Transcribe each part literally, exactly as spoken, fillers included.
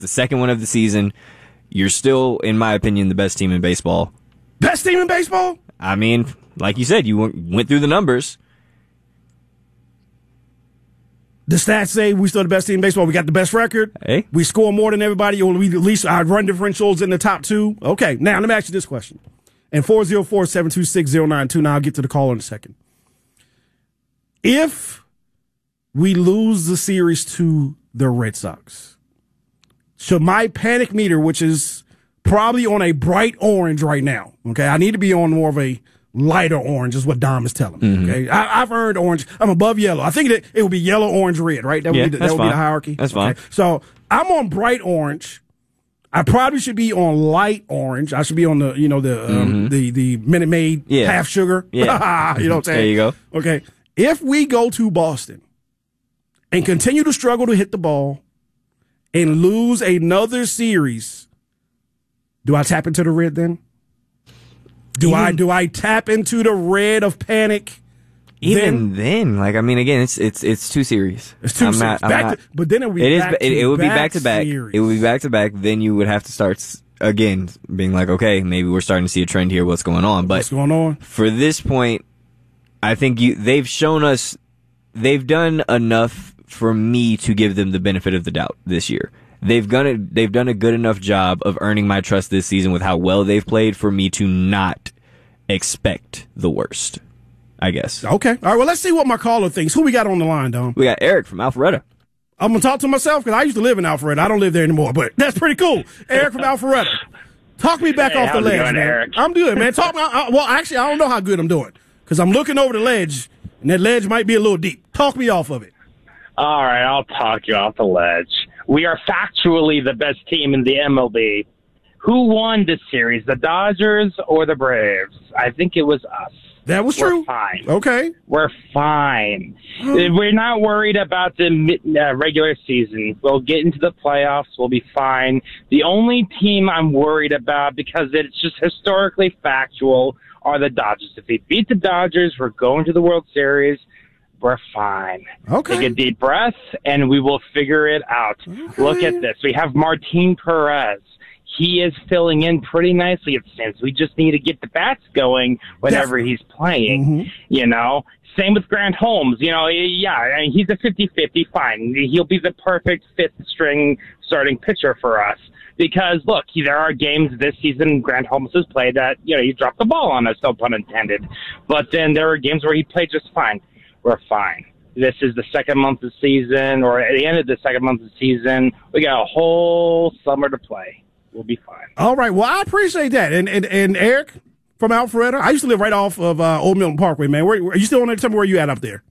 the second one of the season. You're still, in my opinion, the best team in baseball. Best team in baseball? I mean, like you said, you went through the numbers. The stats say we still the best team in baseball. We got the best record. Hey. We score more than everybody. Or we at least our run differentials in the top two. Okay, now let me ask you this question. And four oh four, seven two six, oh nine two nine. I'll get to the call in a second. If we lose the series to the Red Sox, should my panic meter, which is probably on a bright orange right now, okay, I need to be on more of a lighter orange is what Dom is telling me. Mm-hmm. Okay, I, I've earned orange. I'm above yellow. I think that it will be yellow, orange, red. Right? That would yeah, be the, that would be the hierarchy. That's fine. Okay? So I'm on bright orange. I probably should be on light orange. I should be on the you know the um, mm-hmm. the the Minute Maid yeah. half sugar. Yeah, you know what I'm saying? There you go. Okay, if we go to Boston and continue to struggle to hit the ball and lose another series, do I tap into the red then? Do even, I do I tap into the red of panic? Even then, then, like I mean, again, it's it's it's two series. It's two I'm series. Not, back not, to, but then it would be it back is. It, it would be back to back. Series. It would be back to back. Then you would have to start again, being like, okay, maybe we're starting to see a trend here. What's going on? But what's going on? For this point, I think you they've shown us they've done enough for me to give them the benefit of the doubt this year. They've done a, they've done a good enough job of earning my trust this season with how well they've played for me to not expect the worst, I guess. Okay. All right, well, let's see what my caller thinks. Who we got on the line, Dom? We got Eric from Alpharetta. I'm going to talk to myself because I used to live in Alpharetta. I don't live there anymore, but that's pretty cool. Eric from Alpharetta. Talk me back hey, off the ledge, going, man. Eric? I'm good, man. Talk me. I, well, actually, I don't know how good I'm doing because I'm looking over the ledge, and that ledge might be a little deep. Talk me off of it. All right, I'll talk you off the ledge. We are factually the best team in the M L B. Who won this series, the Dodgers or the Braves? I think it was us. That was We're true. Fine. Okay. We're fine. We're not worried about the uh, regular season. We'll get into the playoffs. We'll be fine. The only team I'm worried about, because it's just historically factual, are the Dodgers. If we beat the Dodgers, we're going to the World Series. We're fine. Okay. Take a deep breath, and we will figure it out. Okay. Look at this. We have Martin Perez. He is filling in pretty nicely, it seems. We just need to get the bats going whenever Definitely. he's playing, mm-hmm. you know. Same with Grant Holmes. You know, yeah, I mean, he's a fifty-fifty, fine. He'll be the perfect fifth-string starting pitcher for us. Because, look, there are games this season Grant Holmes has played that, you know, he dropped the ball on us, no pun intended. But then there are games where he played just fine. We're fine. This is the second month of the season, or at the end of the second month of the season. We got a whole summer to play. We'll be fine. All right. Well, I appreciate that. And and, and Eric from Alpharetta, I used to live right off of uh, Old Milton Parkway, man. Where, are you still on there? Tell me where you at up there.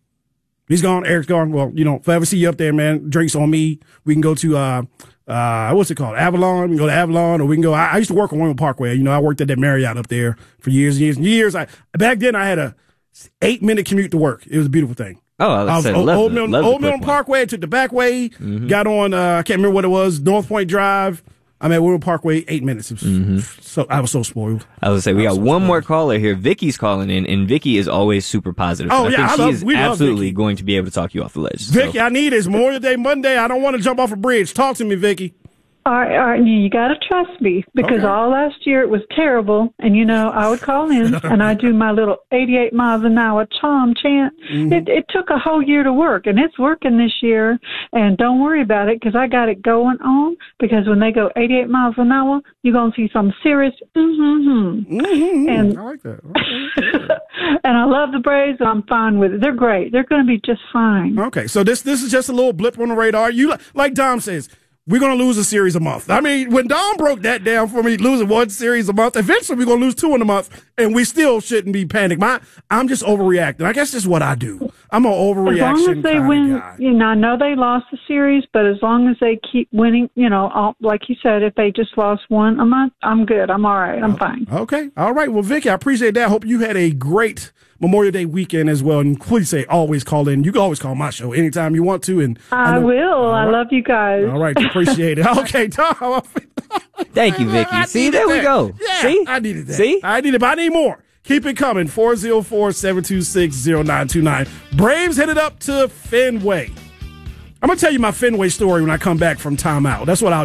He's gone. Eric's gone. Well, you know, if I ever see you up there, man, drinks on me. We can go to, uh, uh, what's it called? Avalon. We can go to Avalon, or we can go. I, I used to work on Old Milton Parkway. You know, I worked at that Marriott up there for years and years and years. I, back then, I had a eight minute commute to work. It was a beautiful thing. Oh, I, I was said, Old, love Old the, Milton, love Old Milton Parkway. Took the back way. Mm-hmm. Got on. Uh, I can't remember what it was. North Point Drive. I'm at Willow Parkway. Eight minutes. Was, mm-hmm. So I was so spoiled. I was gonna say we got so one spoiled. more caller here. Vicky's calling in, and Vicky is always super positive. Oh I yeah, think I she love, is we love absolutely Vicky. going to be able to talk you off the ledge. Vicky, so. I need it. It's Memorial Day Monday. I don't want to jump off a bridge. Talk to me, Vicky. All right, all right, you got to trust me because Okay. all last year it was terrible. And, you know, I would call in and I do my little eighty-eight miles an hour charm chant. Mm-hmm. It, it took a whole year to work, and it's working this year. And don't worry about it because I got it going on because when they go eighty-eight miles an hour, you're going to see some serious mm-hmm. Mm-hmm. And, I like that. Okay. and I love the Braves, and I'm fine with it. They're great. They're going to be just fine. Okay, so this this is just a little blip on the radar. You like Dom says, we're going to lose a series a month. I mean, when Dom broke that down for me, losing one series a month, eventually we're going to lose two in a month, and we still shouldn't be panicked. My, I'm just overreacting. I guess that's what I do. I'm an overreaction As long as they win, guy. you know, I know they lost the series, but as long as they keep winning, you know, all, like you said, if they just lost one a month, I'm good. I'm all right. I'm fine. Okay. All right. Well, Vicky, I appreciate that. Hope you had a great Memorial Day weekend as well. And please say always call in. You can always call my show anytime you want to. And I, I know, will. right. I love you guys. All right. Appreciate it. Okay, Tom. Thank you, Vicky. I See, there that. we go. Yeah, See? I needed that. See? I needed, but I need more. Keep it coming. four oh four, seven two six, oh nine two nine. Braves headed up to Fenway I'm going to tell you my Fenway story when I come back from timeout. That's what I'll